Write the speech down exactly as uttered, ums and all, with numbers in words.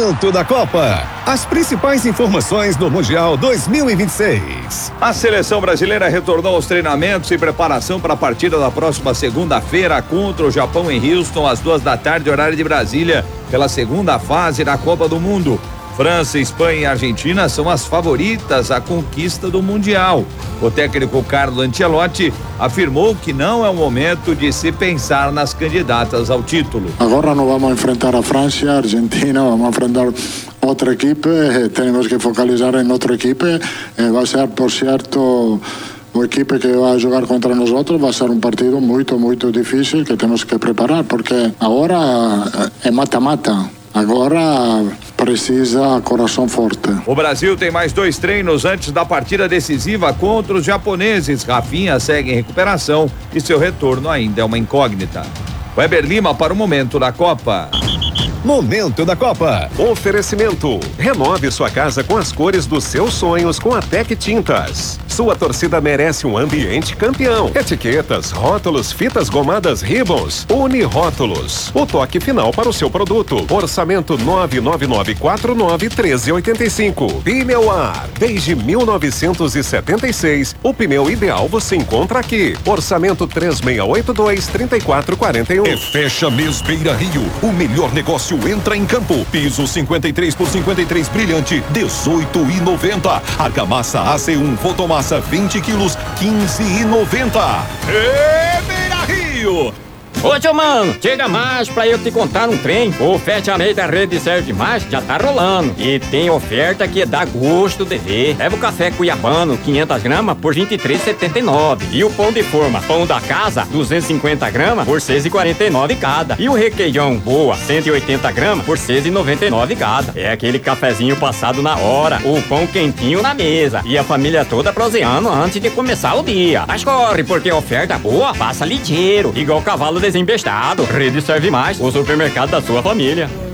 Momento da Copa. As principais informações do Mundial dois mil e vinte e seis. A seleção brasileira retornou aos treinamentos e preparação para a partida da próxima segunda-feira contra o Japão em Houston, às duas da tarde, horário de Brasília, pela segunda fase da Copa do Mundo. França, Espanha e Argentina são as favoritas à conquista do Mundial. O técnico Carlo Ancelotti afirmou que não é o momento de se pensar nas candidatas ao título. Agora não vamos enfrentar a França, a Argentina, vamos enfrentar outra equipe, temos que focalizar em outra equipe, vai ser, por certo, a equipe que vai jogar contra nós vai ser um partido muito, muito difícil que temos que preparar, porque agora é mata-mata. Agora precisa coração forte. O Brasil tem mais dois treinos antes da partida decisiva contra os japoneses. Rafinha segue em recuperação e seu retorno ainda é uma incógnita. Weber Lima para o Momento da Copa. Momento da Copa. Oferecimento. Renove sua casa com as cores dos seus sonhos com a Tec Tintas. Sua torcida merece um ambiente campeão. Etiquetas, rótulos, fitas gomadas Ribbons, Unirótulos. O toque final para o seu produto. Orçamento nove nove nove quatro nove um três oito cinco. Pneuar. Desde mil novecentos e setenta e seis, o pneu ideal você encontra aqui. Orçamento três seis oito dois, três quatro quatro um. E fecha mês Beira Rio. O melhor negócio entra em campo. Piso cinquenta e três por cinquenta e três brilhante, dezoito e noventa. Argamassa A C um Fotomassa vinte quilos, quinze e noventa. E Beira Rio. Ô, tio mano, chega mais pra eu te contar um trem. O fechamento da Rede Serve Mais já tá rolando. E tem oferta que dá gosto de ver. Leva o café cuiabano, quinhentas gramas, por vinte e três reais e setenta e nove centavos. E o pão de forma, pão da casa, duzentas e cinquenta gramas, por seis reais e quarenta e nove centavos cada. E o requeijão boa, cento e oitenta gramas, por seis reais e noventa e nove centavos cada. É aquele cafezinho passado na hora, o pão quentinho na mesa. E a família toda proseando antes de começar o dia. Mas corre, porque a oferta boa passa ligeiro, igual cavalo desembestado. Rede Serve Mais, o supermercado da sua família.